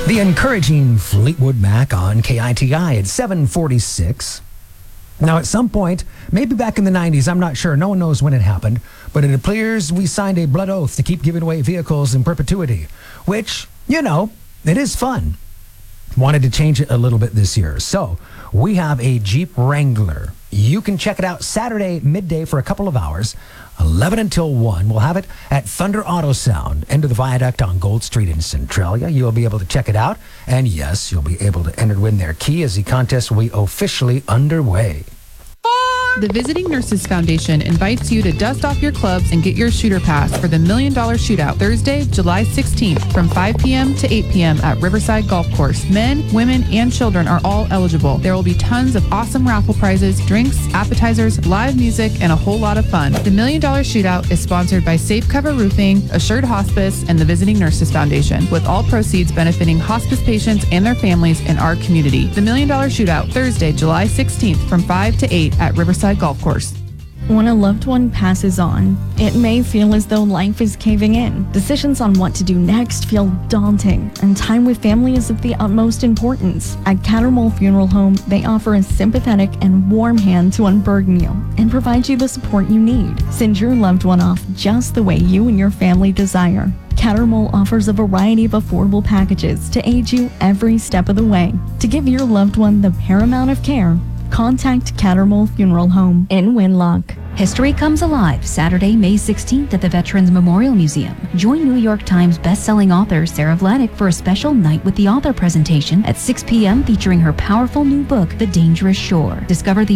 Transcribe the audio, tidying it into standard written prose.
The encouraging Fleetwood Mac on KITI at 7:46. Now, at some point, maybe back in the 90s, I'm not sure, no one knows when it happened, but it appears we signed a blood oath to keep giving away vehicles in perpetuity, which, it is fun. Wanted to change it a little bit this year. So, we have a Jeep Wrangler. You can check it out Saturday midday for a couple of hours, 11 until 1. We'll have it at Thunder Auto Sound, end of the viaduct on Gold Street in Centralia. You'll be able to check it out. And yes, you'll be able to enter to win their key as the contest will be officially underway. The Visiting Nurses Foundation invites you to dust off your clubs and get your shooter pass for the $1 Million Shootout Thursday, July 16th from 5 p.m. to 8 p.m. at Riverside Golf Course. Men, women, and children are all eligible. There will be tons of awesome raffle prizes, drinks, appetizers, live music, and a whole lot of fun. The $1 Million Shootout is sponsored by Safe Cover Roofing, Assured Hospice, and the Visiting Nurses Foundation, with all proceeds benefiting hospice patients and their families in our community. The $1 Million Shootout Thursday, July 16th from 5 to 8 at Riverside Golf Course. When a loved one passes on, it may feel as though life is caving in. Decisions on what to do next feel daunting, and time with family is of the utmost importance. At Cattermole Funeral Home, they offer a sympathetic and warm hand to unburden you and provide you the support you need. Send your loved one off just the way you and your family desire. Cattermole offers a variety of affordable packages to aid you every step of the way. To give your loved one the paramount of care, contact Cattermole Funeral Home in Winlock. History comes alive Saturday, May 16th at the Veterans Memorial Museum. Join New York Times best-selling author Sarah Vladeck for a special Night with the Author presentation at 6 p.m. featuring her powerful new book, The Dangerous Shore. Discover the